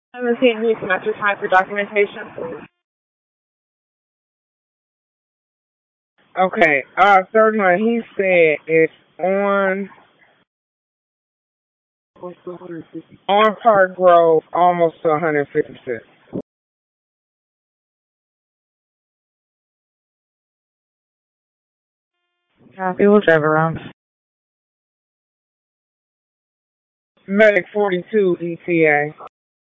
17 weeks, not your time for documentation. Okay, third one, he said it's on Park Grove, almost to 156. Copy, we'll drive around. Medic 42 ETA.